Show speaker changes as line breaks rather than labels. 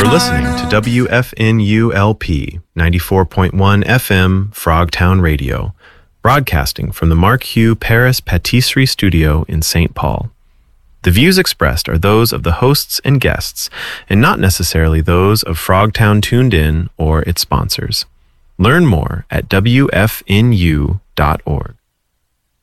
listening to WFNULP 94.1 FM Frogtown Radio, broadcasting from the Mark Hugh Paris Patisserie Studio in St. Paul. The views expressed are those of the hosts and guests, and not necessarily those of Frogtown Tuned In or its sponsors. Learn more at WFNU.org.